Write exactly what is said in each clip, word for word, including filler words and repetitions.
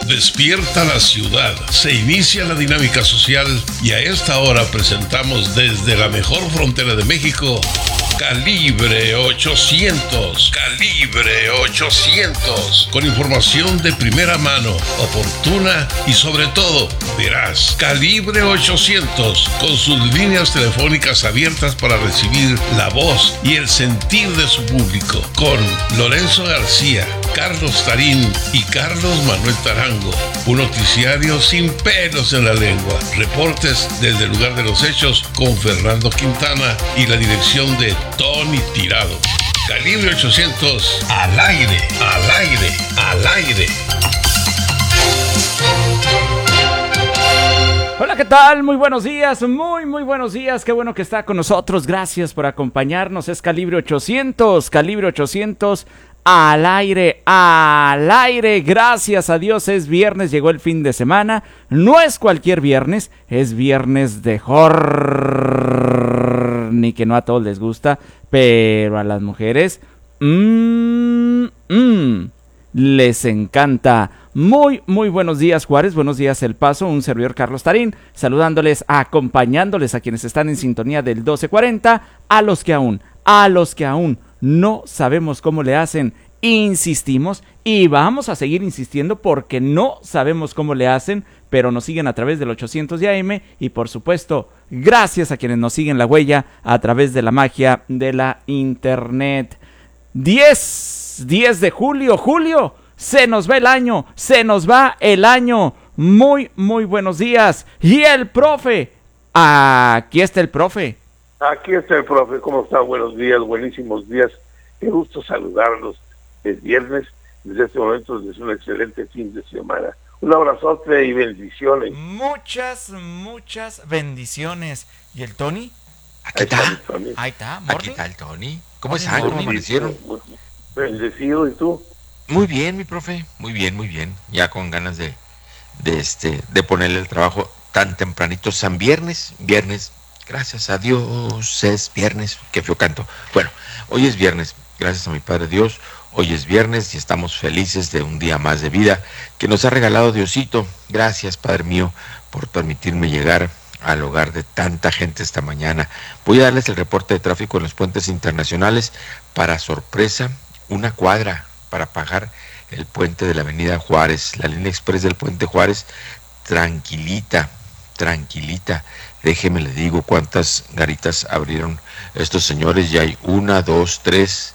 Despierta la ciudad, se inicia la dinámica social y a esta hora presentamos desde la mejor frontera de México, Calibre ochocientos, Calibre ochocientos, con información de primera mano, oportuna y sobre todo veraz. Calibre ochocientos, con sus líneas telefónicas abiertas para recibir la voz y el sentir de su público, con Lorenzo García, Carlos Tarín y Carlos Manuel Tarango. Un noticiario sin pelos en la lengua. Reportes desde el lugar de los hechos con Fernando Quintana y la dirección de Tony Tirado. Calibre ochocientos, al aire, al aire, al aire. Hola, ¿qué tal? Muy buenos días, muy, muy buenos días. Qué bueno que está con nosotros. Gracias por acompañarnos. Es Calibre ochocientos, Calibre ochocientos. Al aire, al aire, gracias a Dios es viernes, llegó el fin de semana, no es cualquier viernes, es viernes de horny, que no a todos les gusta, pero a las mujeres, mmm, mmm, les encanta. Muy, muy buenos días, Juárez, buenos días El Paso, un servidor Carlos Tarín, saludándoles, acompañándoles a quienes están en sintonía del doce cuarenta, a los que aún, a los que aún no sabemos cómo le hacen, insistimos y vamos a seguir insistiendo porque no sabemos cómo le hacen, pero nos siguen a través del ochocientos de A M y por supuesto, gracias a quienes nos siguen la huella a través de la magia de la internet. diez, diez de julio, julio, se nos va el año, se nos va el año. Muy, muy buenos días. Y el profe, aquí está el profe. Aquí está el profe, ¿cómo está? Buenos días, buenísimos días, qué gusto saludarlos. Es viernes, desde este momento es un excelente fin de semana. Un abrazote y bendiciones. Muchas, muchas bendiciones. ¿Y el Tony? Aquí está, ahí está, aquí está el Tony. ¿Cómo están? ¿Cómo amanecieron? Bendecido, ¿y tú? Muy bien, mi profe, muy bien, muy bien. Ya con ganas de, de este, de ponerle el trabajo tan tempranito. San Viernes, viernes. Gracias a Dios, es viernes, qué feo canto. Bueno, hoy es viernes, gracias a mi Padre Dios, hoy es viernes y estamos felices de un día más de vida que nos ha regalado Diosito. Gracias, Padre mío, por permitirme llegar al hogar de tanta gente esta mañana. Voy a darles el reporte de tráfico en los puentes internacionales. Para sorpresa, una cuadra para pagar el puente de la Avenida Juárez, la línea express del puente Juárez, tranquilita, tranquilita. Déjeme le digo cuántas garitas abrieron estos señores. Ya hay una, dos, tres,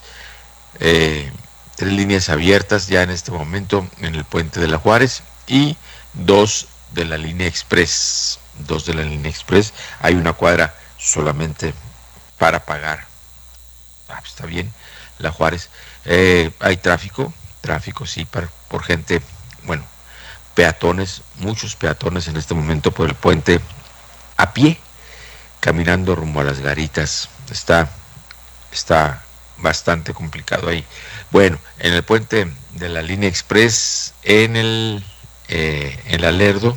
eh, tres líneas abiertas ya en este momento en el puente de la Juárez y dos de la línea express. Dos de la línea express. Hay una cuadra solamente para pagar. Ah, pues está bien, la Juárez. Eh, hay tráfico, tráfico sí, para, por gente, bueno, peatones, muchos peatones en este momento por el puente a pie, caminando rumbo a las garitas. Está, está bastante complicado ahí. Bueno, en el puente de la línea express, en el eh, en la Lerdo,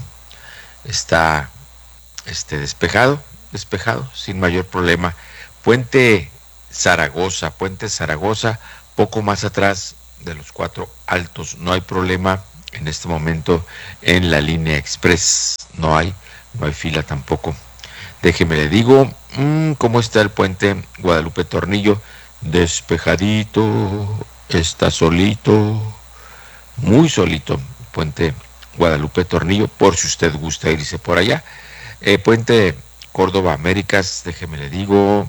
está este despejado, despejado, sin mayor problema. Puente Zaragoza, puente Zaragoza, poco más atrás de los Cuatro Altos, no hay problema en este momento en la línea express, no hay. No hay fila tampoco. Déjeme le digo, mmm, ¿cómo está el puente Guadalupe Tornillo? Despejadito, está solito, muy solito. Puente Guadalupe Tornillo, por si usted gusta irse por allá. Eh, puente Córdoba Américas, déjeme le digo.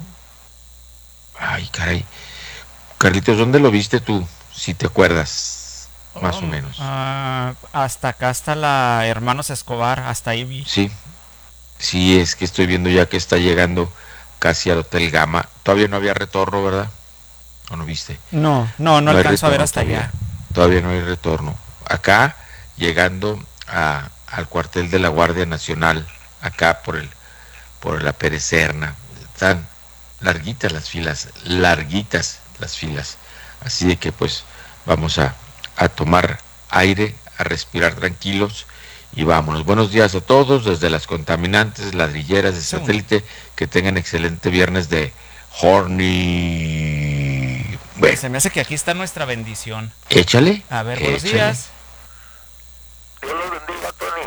Ay, caray. Carlitos, ¿dónde lo viste tú? Si te acuerdas, más oh, o menos. Uh, hasta acá está la Hermanos Escobar, hasta ahí vi. Sí. Sí, es que estoy viendo ya que está llegando casi al Hotel Gama. Todavía no había retorno, ¿verdad? ¿O no viste? No, no, no, no alcanzo a ver hasta todavía, allá. Todavía no hay retorno. Acá, llegando a, al cuartel de la Guardia Nacional, acá por el por la Pérez Serna, están larguitas las filas, larguitas las filas. Así de que pues vamos a, a tomar aire, a respirar tranquilos. Y vámonos. Buenos días a todos desde las contaminantes ladrilleras de Satélite. Que tengan excelente viernes de horny. Bueno. Se me hace que aquí está nuestra bendición. Échale. A ver, échale. buenos días. Buenos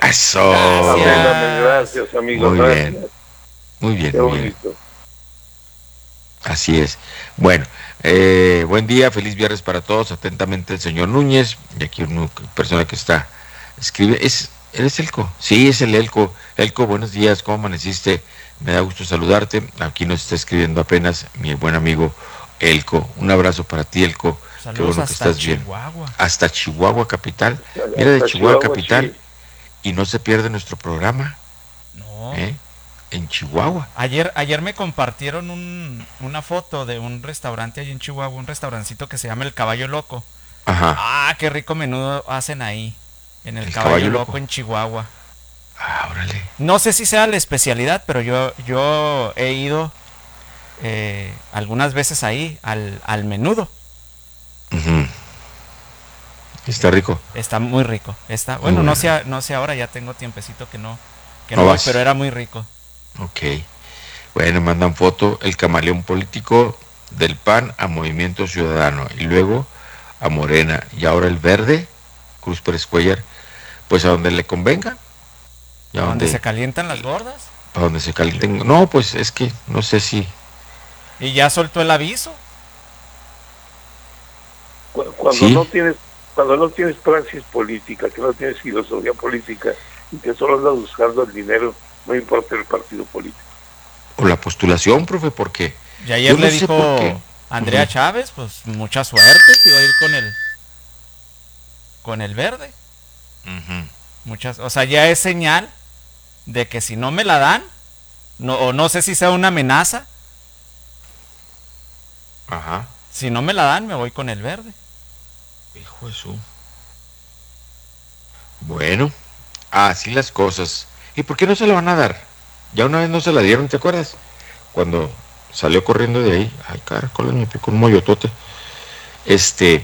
Eso. Amén, Gracias. amén, gracias, amigos. Muy Gracias. bien. Muy bien, Qué muy bien. bonito. Así es. Bueno, eh, buen día, feliz viernes para todos. Atentamente el señor Núñez. Y aquí una persona que está, escribe, es, ¿eres Elco? Sí, es el Elco. Elco, buenos días, ¿cómo amaneciste? Me da gusto saludarte. Aquí nos está escribiendo apenas mi buen amigo Elco. Un abrazo para ti, Elco. Saludos Qué bueno que hasta estás bien. Chihuahua. Hasta Chihuahua capital. Mira, de Hasta Chihuahua, Chihuahua, capital. sí. Y no se pierde nuestro programa, No. ¿eh? En Chihuahua. Ayer, ayer me compartieron un, una foto de un restaurante allí en Chihuahua, un restaurancito que se llama El Caballo Loco. Ajá. Ah, qué rico menudo hacen ahí, en El, El Caballo, Caballo Loco, Loco. en Chihuahua. Ah, órale. No sé si sea la especialidad, pero yo, yo he ido eh, algunas veces ahí al, al menudo. Ujú. Está rico. Está muy rico. Está, bueno, bueno. no sé, no sé ahora, ya tengo tiempecito que no, que No no voy, vas. pero era muy rico. Ok. Bueno, mandan foto el camaleón político del P A N a Movimiento Ciudadano y luego a Morena y ahora el verde, Cruz Pérez Cuellar, pues a donde le convenga. Y a Donde donde, se calientan las gordas. a donde se calienten. No, pues es que no sé si. Y ya soltó el aviso. Cu- Cuando Sí. no tienes, cuando no tienes praxis política, que no tienes filosofía política y que solo andas buscando el dinero, no importa el partido político. O la postulación, profe, porque. Y ayer Yo no le sé dijo por qué. Andrea Ujú. Chávez, pues mucha suerte si va a ir con el con el verde. Ujú. Muchas, o sea, ya es señal de que si no me la dan, no, o no sé si sea una amenaza, Ajá. si no me la dan me voy con el verde. Hijo de su. Bueno, así las cosas. ¿Y por qué no se la van a dar? Ya una vez no se la dieron, ¿te acuerdas? Cuando salió corriendo de ahí. Ay, caracoles, me picó un moyotote. Este.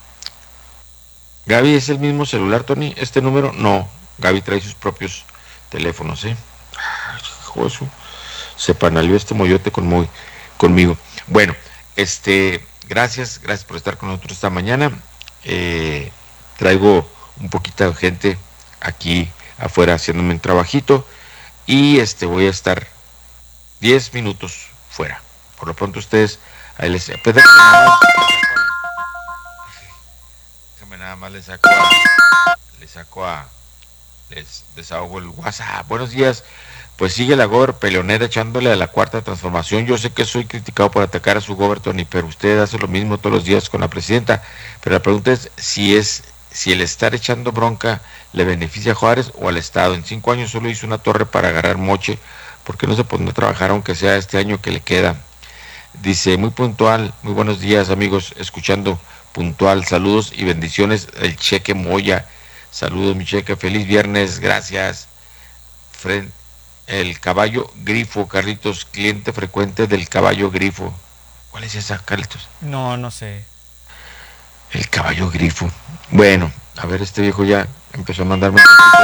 Gaby, ¿es el mismo celular, Tony? ¿Este número? No. Gaby trae sus propios teléfonos, ¿eh? Ay, hijo de su. Se panalió este moyote con muy, conmigo. Bueno, este. Gracias, gracias por estar con nosotros esta mañana. Eh, traigo un poquito de gente aquí afuera haciéndome un trabajito y este voy a estar diez minutos fuera. Por lo pronto ustedes ahí les pues déjame nada más, déjame nada más les saco a, les saco a les desahogo el WhatsApp. Buenos días. Pues sigue la gober peleonera echándole a la cuarta transformación. Yo sé que soy criticado por atacar a su gober, Tony, pero usted hace lo mismo todos los días con la presidenta. Pero la pregunta es si es si el estar echando bronca le beneficia a Juárez o al Estado. En cinco años solo hizo una torre para agarrar moche. ¿Por qué no se pone a trabajar aunque sea este año que le queda? Dice, muy puntual, muy buenos días amigos, escuchando puntual, saludos y bendiciones, el Cheque Moya. Saludos mi Cheque, feliz viernes, gracias. Fren El Caballo Grifo, Carlitos, cliente frecuente del Caballo Grifo. ¿Cuál es esa, Carlitos? No, no sé. El Caballo Grifo. Bueno, a ver, este viejo ya empezó a mandarme.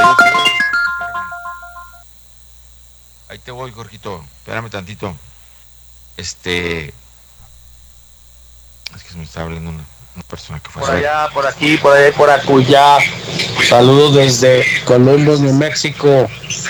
Ahí te voy, Jorgito. Espérame tantito. Este. Es que se me está hablando una, una persona que fue Por a allá, por aquí, por allá, por acullá. Saludos desde Columbus, New México.